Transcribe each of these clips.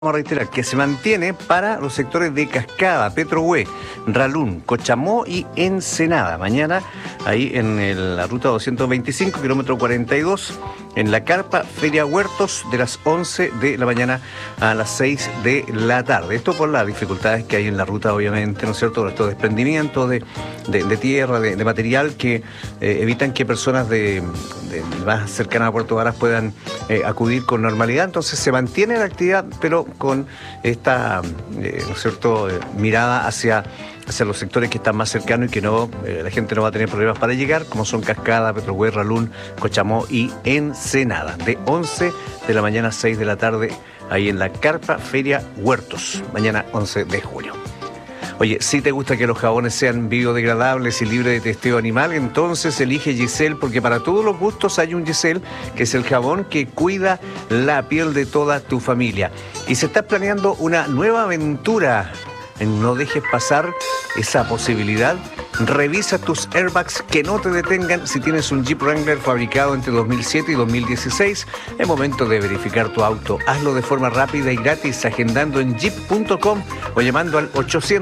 Vamos a reiterar que se mantiene para los sectores de Cascada, Petrohue, Ralún, Cochamó y Ensenada. Mañana, ahí en la ruta 225, kilómetro 42, en la carpa Feria Huertos, de las 11 de la mañana a las 6 de la tarde. Esto por las dificultades que hay en la ruta, obviamente, ¿no es cierto? Estos desprendimientos de tierra, de material que evitan que personas de más cercanas a Puerto Varas puedan acudir con normalidad. Entonces se mantiene la actividad, pero con esta ¿no es cierto? Mirada hacia los sectores que están más cercanos y que no la gente no va a tener problemas para llegar, como son Cascada, Petrohue, Ralún, Cochamó y Ensenada, de 11 de la mañana a 6 de la tarde, ahí en la carpa Feria Huertos, mañana 11 de junio. Oye, si te gusta que los jabones sean biodegradables y libres de testeo animal, entonces elige Giselle, porque para todos los gustos hay un Giselle, que es el jabón que cuida la piel de toda tu familia. Y se está planeando una nueva aventura. No dejes pasar esa posibilidad. Revisa tus airbags, que no te detengan. Si tienes un Jeep Wrangler fabricado entre 2007 y 2016, es momento de verificar tu auto. Hazlo de forma rápida y gratis agendando en jeep.com o llamando al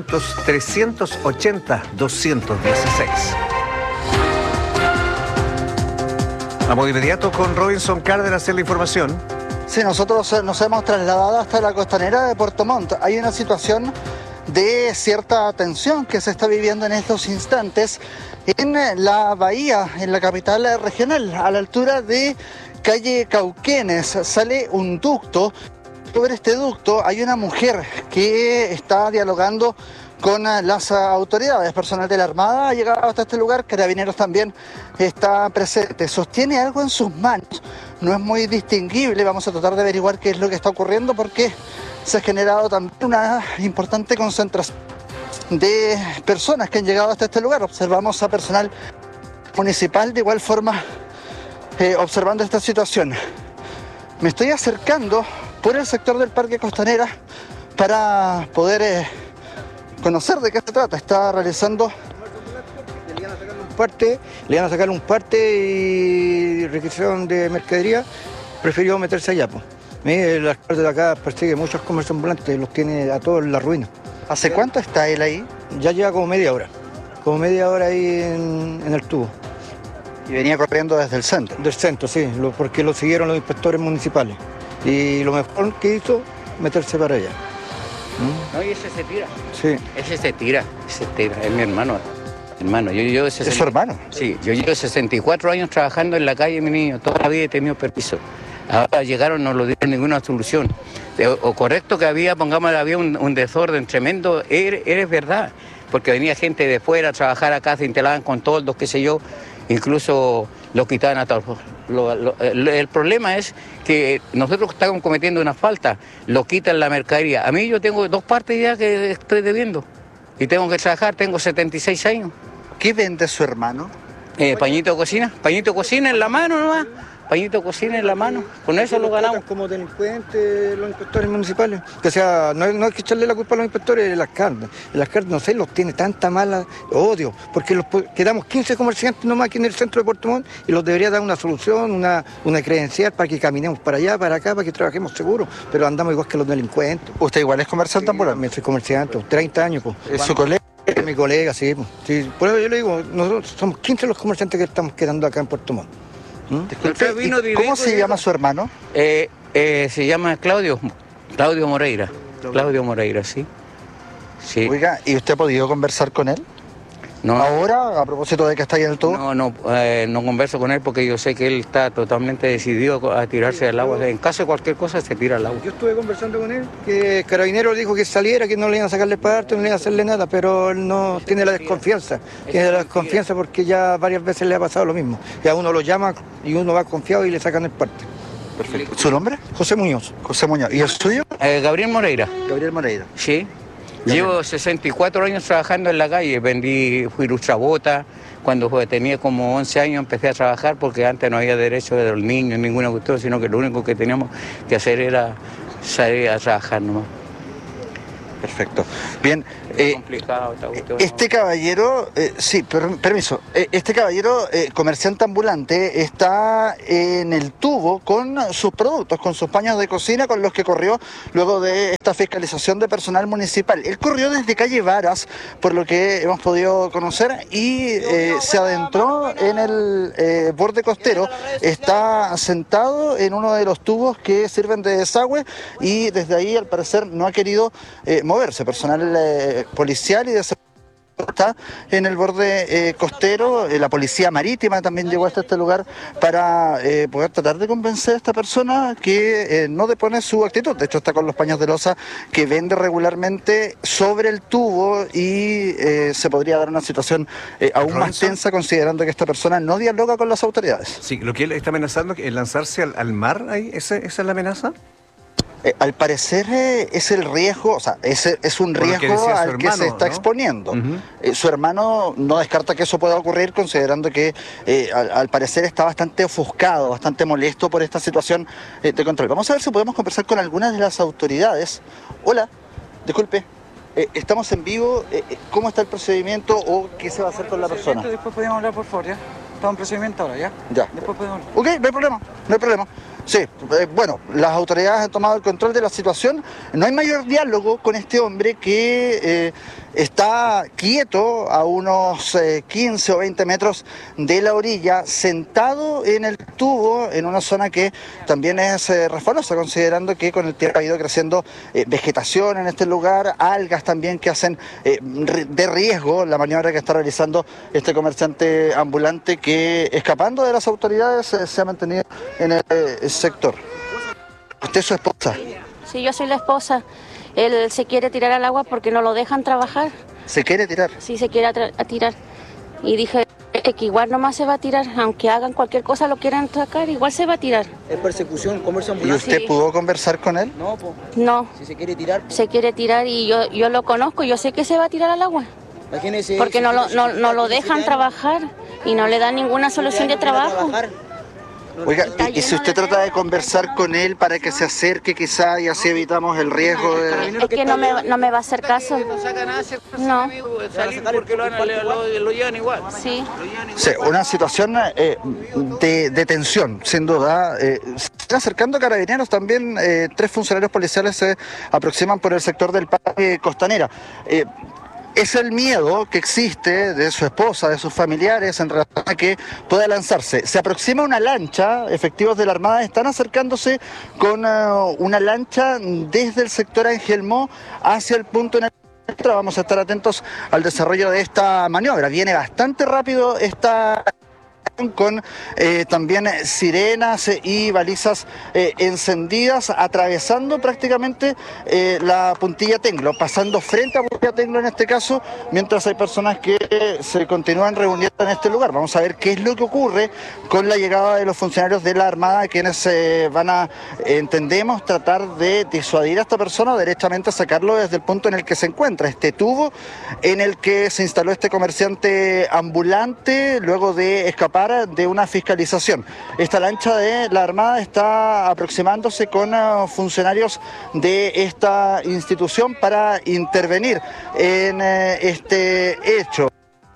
800-380-216. Vamos de inmediato con Robinson Cárdenas en la información. Sí, nosotros nos hemos trasladado hasta la costanera de Puerto Montt. Hay una situación de cierta tensión que se está viviendo en estos instantes en la bahía, en la capital regional, a la altura de calle Cauquenes. Sale un ducto. Sobre este ducto hay una mujer que está dialogando con las autoridades. Personal de la Armada ha llegado hasta este lugar, Carabineros también está presente. Sostiene algo en sus manos, no es muy distinguible. Vamos a tratar de averiguar qué es lo que está ocurriendo, porque se ha generado también una importante concentración de personas que han llegado hasta este lugar. Observamos a personal municipal de igual forma observando esta situación. Me estoy acercando por el sector del Parque Costanera para poder conocer de qué se trata. Está realizando... Le iban a sacar un parte y requisición de mercadería, prefirió meterse allá, pues. El alcalde de acá persigue muchos comercios ambulantes, los tiene a todos en la ruina. ¿Hace cuánto está él ahí? Ya lleva como media hora ahí en el tubo. Y venía corriendo desde el centro. Del centro, sí, porque lo siguieron los inspectores municipales. Y lo mejor que hizo, meterse para allá. No, y ese se tira. Sí. Ese se tira, es mi hermano. ¿Es su hermano? Sí, yo llevo 64 años trabajando en la calle, mi niño, toda la vida he tenido permiso. Ahora llegaron, no lo dieron ninguna solución. O correcto que había un desorden tremendo, es verdad, porque venía gente de fuera a trabajar acá, se instalaban con toldos, qué sé yo, incluso los quitaban a todos. El problema es que nosotros estamos cometiendo una falta, lo quitan la mercadería. A mí yo tengo 2 partes ya que estoy debiendo y tengo que trabajar, tengo 76 años. ¿Qué vende su hermano? Pañito de cocina en la mano nomás. Pañito de cocina en la mano, con eso lo ganamos. Como delincuentes los inspectores municipales. Que sea, no hay que echarle la culpa a los inspectores de las carnes. Las carnes, no sé, los tiene tanta mala odio, porque quedamos 15 comerciantes nomás aquí en el centro de Puerto Montt y los debería dar una solución, una credencial para que caminemos para allá, para acá, para que trabajemos seguros, pero andamos igual que los delincuentes. ¿Usted igual es comerciante ambulante? Sí, soy comerciante, 30 años. Pues. ¿Es su colega? Es mi colega, sí, pues. Sí. Por eso yo le digo, nosotros somos 15 los comerciantes que estamos quedando acá en Puerto Montt. Disculpe, ¿cómo se llama su hermano? Se llama Claudio Moreira. Claudio Moreira, sí. Oiga, ¿y usted ha podido conversar con él? No. ¿Ahora, a propósito de que está ahí en el tubo? No converso con él porque yo sé que él está totalmente decidido a tirarse al agua. En caso de cualquier cosa, se tira al agua. Yo estuve conversando con él, que Carabineros dijo que saliera, que no le iban a sacarle parte, no le iban a hacerle nada, pero él no tiene la desconfianza. Tiene la desconfianza porque ya varias veces le ha pasado lo mismo. Que a uno lo llama y uno va confiado y le sacan el parte. Perfecto. ¿Su nombre? José Muñoz. José Muñoz. ¿Y el suyo? Gabriel Moreira. Gabriel Moreira. Sí. Llevo 64 años trabajando en la calle, fui lustrabota, cuando tenía como 11 años empecé a trabajar porque antes no había derecho de los niños, ninguna cuestión, sino que lo único que teníamos que hacer era salir a trabajar nomás. Perfecto. Bien, complicado esta cuestión, este caballero, permiso, este caballero, comerciante ambulante, está en el tubo con sus productos, con sus paños de cocina, con los que corrió luego de esta fiscalización de personal municipal. Él corrió desde calle Varas, por lo que hemos podido conocer, y se adentró en el borde costero. Está sentado en uno de los tubos que sirven de desagüe y desde ahí, al parecer, no ha querido moverse. Personal policial y de seguridad está en el borde costero. La policía marítima también llegó hasta este lugar para poder tratar de convencer a esta persona que no depone su actitud. De hecho, está con los paños de losa que vende regularmente sobre el tubo y se podría dar una situación aún más tensa, considerando que esta persona no dialoga con las autoridades. Sí, lo que él está amenazando es lanzarse al mar, ahí, ¿esa es la amenaza? Al parecer es el riesgo, o sea, es un riesgo al que se está exponiendo. Su hermano no descarta que eso pueda ocurrir, considerando que al parecer está bastante ofuscado, bastante molesto por esta situación de control. Vamos a ver si podemos conversar con algunas de las autoridades. Hola, disculpe, estamos en vivo. ¿Cómo está el procedimiento o qué se va a hacer con la persona? Después podemos hablar, por favor, ¿ya? Estamos en procedimiento ahora, ¿ya? Ya. Después podemos hablar. Ok, no hay problema, no hay problema. Sí, bueno, las autoridades han tomado el control de la situación. No hay mayor diálogo con este hombre que está quieto a unos 15 o 20 metros de la orilla, sentado en el tubo, en una zona que también es resbalosa, considerando que con el tiempo ha ido creciendo vegetación en este lugar, algas también que hacen de riesgo la maniobra que está realizando este comerciante ambulante que, escapando de las autoridades, se ha mantenido en el sector. ¿Usted es su esposa? Sí, yo soy la esposa. Él se quiere tirar al agua porque no lo dejan trabajar. ¿Se quiere tirar? Sí, se quiere a tirar. Y dije que igual nomás se va a tirar, aunque hagan cualquier cosa, lo quieran sacar, igual se va a tirar. ¿Es persecución, comercio ¿Y ambulante? usted Sí. pudo conversar con él? No, pues. No, Si se quiere tirar, se quiere tirar y yo lo conozco, yo sé que se va a tirar al agua. imagínese. Porque no lo dejan trabajar y no le dan ninguna solución de trabajo. Oiga, y si usted trata de conversar con él para que se acerque quizá y así evitamos el riesgo de... Es que no me va a hacer caso. No. salir porque lo llevan igual. Sí. Sí, una situación de tensión, sin duda. Se están acercando carabineros también. 3 funcionarios policiales se aproximan por el sector del Parque Costanera. Es el miedo que existe de su esposa, de sus familiares, en relación a que pueda lanzarse. Se aproxima una lancha, efectivos de la Armada están acercándose con una lancha desde el sector Angelmó hacia el punto en el que vamos a estar atentos al desarrollo de esta maniobra. Viene bastante rápido esta... con también sirenas y balizas encendidas, atravesando prácticamente la puntilla Tenglo, pasando frente a puntilla Tenglo en este caso, mientras hay personas que se continúan reuniendo en este lugar. Vamos a ver qué es lo que ocurre con la llegada de los funcionarios de la Armada, quienes van a, entendemos, tratar de disuadir a esta persona o derechamente sacarlo desde el punto en el que se encuentra, este tubo en el que se instaló este comerciante ambulante luego de escapar de una fiscalización. Esta lancha de la Armada está aproximándose con funcionarios de esta institución para intervenir en este hecho.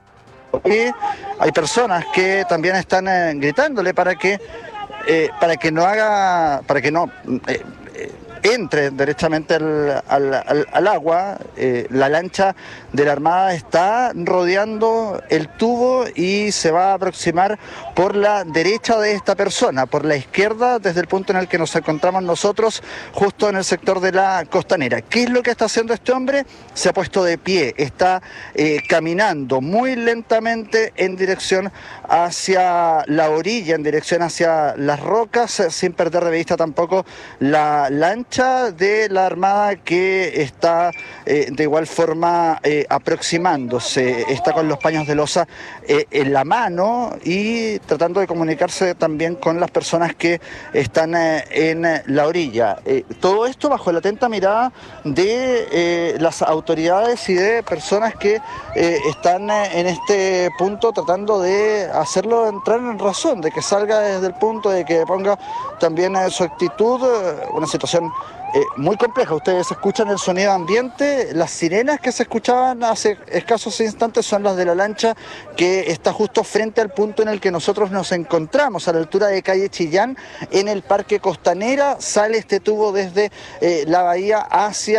Y hay personas que también están gritándole para que no entre derechamente al agua. La lancha de la Armada está rodeando el tubo y se va a aproximar por la derecha de esta persona, por la izquierda, desde el punto en el que nos encontramos nosotros, justo en el sector de la Costanera. ¿Qué es lo que está haciendo este hombre? Se ha puesto de pie, está caminando muy lentamente en dirección hacia la orilla, en dirección hacia las rocas, sin perder de vista tampoco la lancha de la Armada que está de igual forma aproximándose. Está con los paños de losa en la mano y tratando de comunicarse también con las personas que están en la orilla. Todo esto bajo la atenta mirada de las autoridades y de personas que están en este punto tratando de hacerlo entrar en razón, de que salga desde el punto, de que ponga también su actitud, una situación muy compleja. Ustedes escuchan el sonido ambiente, las sirenas que se escuchaban hace escasos instantes son las de la lancha que está justo frente al punto en el que nosotros nos encontramos, a la altura de calle Chillán, en el Parque Costanera. Sale este tubo desde la bahía hacia